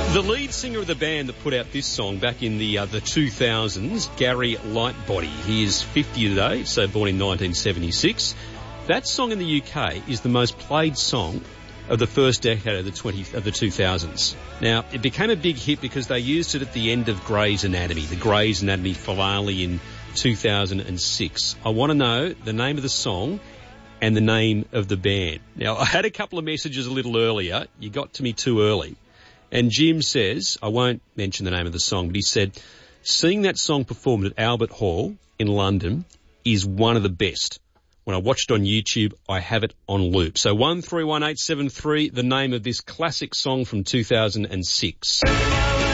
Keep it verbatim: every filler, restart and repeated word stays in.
The lead singer of the band that put out this song back in the uh, the two thousands, Gary Lightbody. He is fifty today, so born in nineteen seventy-six. That song in the U K is the most played song of the first decade of the twenty of the two thousands. Now, it became a big hit because they used it at the end of Grey's Anatomy, the Grey's Anatomy finale in two thousand six. I want to know the name of the song and the name of the band. Now, I had a couple of messages a little earlier. You got to me too early. And Jim says, I won't mention the name of the song, but he said, seeing that song performed at Albert Hall in London is one of the best. When I watched it on YouTube, I have it on loop. So one three one eight seven three, the name of this classic song from two thousand six.